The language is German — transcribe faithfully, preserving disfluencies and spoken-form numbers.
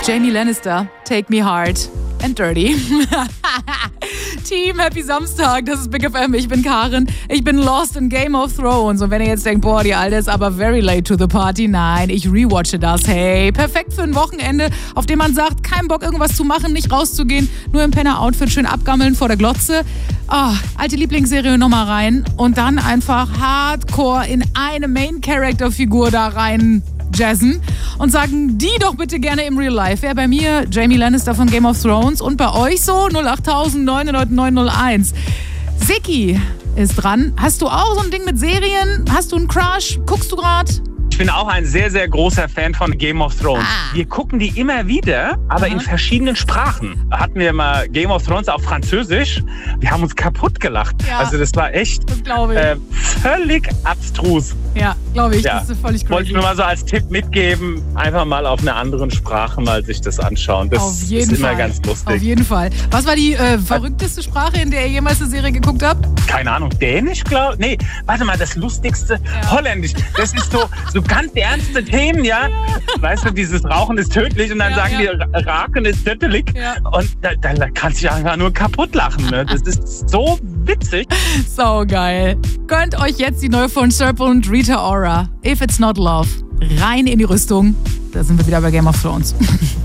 Jaime Lannister, Take Me Hard and Dirty. Team, Happy Samstag, das ist Big F M, ich bin Karin, ich bin lost in Game of Thrones und wenn ihr jetzt denkt, boah, die Alte ist aber very late to the party, nein, ich rewatche das, hey, perfekt für ein Wochenende, auf dem man sagt, kein Bock irgendwas zu machen, nicht rauszugehen, nur im Penner-Outfit schön abgammeln vor der Glotze, oh, alte Lieblingsserie nochmal rein und dann einfach hardcore in eine Main-Character-Figur da rein jazzen und sagen die doch bitte gerne im Real Life. Wer bei mir? Jaime Lannister von Game of Thrones und bei euch so? null acht neun neun neun null eins. Siki ist dran. Hast du auch so ein Ding mit Serien? Hast du einen Crush? Guckst du gerade? Ich bin auch ein sehr, sehr großer Fan von Game of Thrones. Ah. Wir gucken die immer wieder, aber Aha. in verschiedenen Sprachen. Hatten wir mal Game of Thrones auf Französisch. Wir haben uns kaputt gelacht. Ja. Also das war echt Das glaube ich. äh, völlig abstrus. Ja, glaube ich. Ja. Das ist völlig Wollte ich crazy. nur mal so als Tipp mitgeben, einfach mal auf einer anderen Sprache mal sich das anschauen. Das Auf jeden ist immer Fall. ganz Auf lustig. jeden Fall. Was war die äh, verrückteste Sprache, in der ihr jemals eine Serie geguckt habt? Keine Ahnung, Dänisch, glaube ich? Nee, warte mal, das Lustigste, Ja. Holländisch. Das ist so, so ganz ernste Themen, ja? Weißt du, dieses Rauchen ist tödlich und dann Ja, sagen ja. die, Raken ist tödlich. Ja. Und da, da, da kannst du dich einfach nur kaputt lachen. Ne? Das ist so witzig. So geil. Gönnt euch jetzt die neue von Serpent Rita Ora. If It's Not Love. Rein in die Rüstung. Da sind wir wieder bei Game of Thrones.